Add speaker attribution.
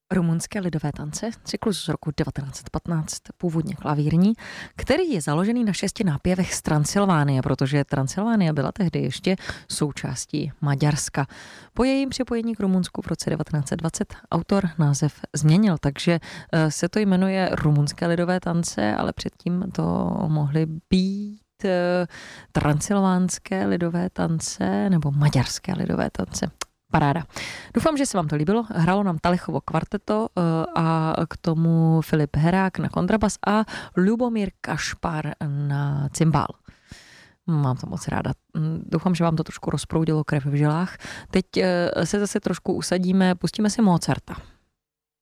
Speaker 1: Rumunské lidové tance, cyklus z roku 1915, původně klavírní, který je založený na 6 nápěvech z Transylvánie, protože Transylvánie byla tehdy ještě součástí Maďarska. Po jejím připojení k Rumunsku v roce 1920 autor název změnil, takže se to jmenuje Rumunské lidové tance, ale předtím to mohly být transylvánské lidové tance nebo maďarské lidové tance. Paráda. Doufám, že se vám to líbilo. Hrálo nám Talichovo kvarteto a k tomu Filip Herák na kontrabas a Lubomír Kašpar na cymbál. Mám to moc ráda. Doufám, že vám to trošku rozproudilo krev v žilách. Teď se zase trošku usadíme, pustíme si Mozarta.